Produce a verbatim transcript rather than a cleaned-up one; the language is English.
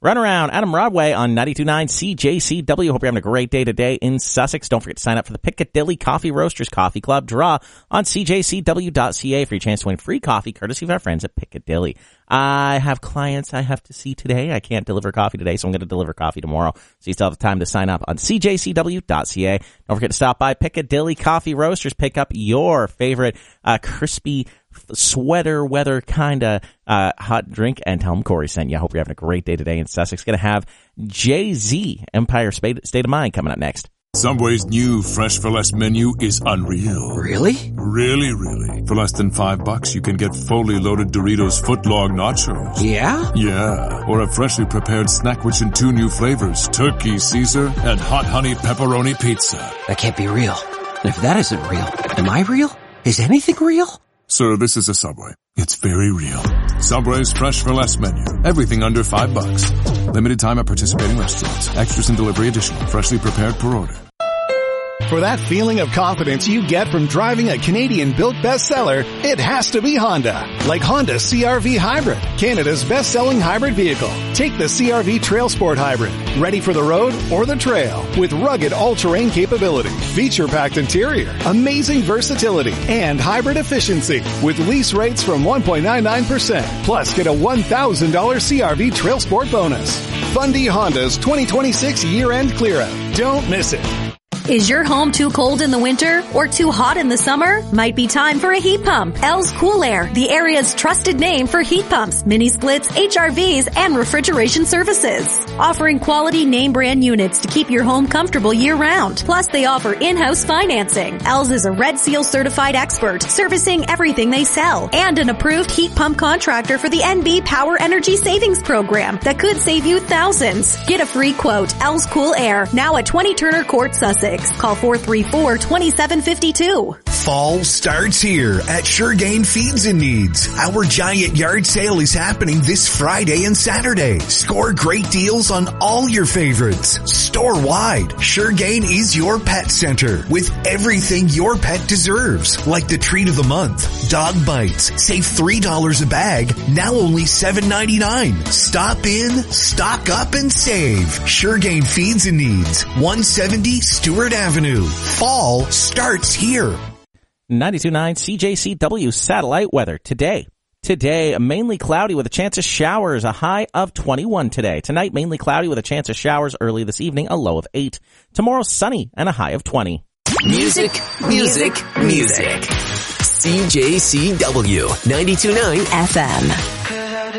Run around Adam Rodway on ninety-two point nine C J C W. Hope you're having a great day today in Sussex. Don't forget to sign up for the Piccadilly Coffee Roasters Coffee Club draw on C J C W dot C A for your chance to win free coffee courtesy of our friends at Piccadilly. I have clients I have to see today. I can't deliver coffee today, so I'm going to deliver coffee tomorrow. So you still have time to sign up on C J C W dot C A. Don't forget to stop by Piccadilly Coffee Roasters. Pick up your favorite uh, crispy sweater weather kind of uh, hot drink and tell them Corey sent you. I hope you're having a great day today in Sussex. Going to have Jay-Z, Empire State of Mind, coming up next. Subway's new Fresh for Less menu is unreal. Really? Really, really. For less than five bucks, you can get fully loaded Doritos footlong nachos. Yeah? Yeah. Or a freshly prepared snack which in two new flavors, turkey Caesar and hot honey pepperoni pizza. That can't be real. And if that isn't real, am I real? Is anything real? Sir, this is a Subway. It's very real. Subway's Fresh for Less menu. Everything under five bucks. Limited time at participating restaurants. Extras and delivery additional. Freshly prepared per order. For that feeling of confidence you get from driving a Canadian-built bestseller, it has to be Honda. Like Honda C R V Hybrid, Canada's best-selling hybrid vehicle. Take the C R V Trail Sport Hybrid, ready for the road or the trail, with rugged all-terrain capability, feature-packed interior, amazing versatility, and hybrid efficiency, with lease rates from one point nine nine percent. Plus, get a one thousand dollars C R V Trail Sport bonus. Fundy Honda's twenty twenty-six year-end clear-out. Don't miss it. Is your home too cold in the winter or too hot in the summer? Might be time for a heat pump. L's Cool Air, the area's trusted name for heat pumps, mini splits, H R Vs, and refrigeration services. Offering quality name brand units to keep your home comfortable year round. Plus, they offer in-house financing. L's is a Red Seal certified expert, servicing everything they sell, and an approved heat pump contractor for the N B Power Energy Savings Program that could save you thousands. Get a free quote. L's Cool Air, now at twenty Turner Court, Sussex. Call four three four, two seven five two. Fall starts here at Suregain Feeds and Needs. Our giant yard sale is happening this Friday and Saturday. Score great deals on all your favorites. Store-wide, Suregain is your pet center with everything your pet deserves. Like the treat of the month, Dog Bites. Save three dollars a bag, now only seven ninety-nine. Stop in, stock up, and save. Suregain Feeds and Needs, one seventy Stewart Avenue. Fall starts here. ninety-two point nine C J C W satellite weather today. Today, mainly cloudy with a chance of showers, a high of twenty-one today. Tonight, mainly cloudy with a chance of showers early this evening, a low of eight. Tomorrow, sunny and a high of twenty. Music, music, music. C J C W ninety-two point nine F M.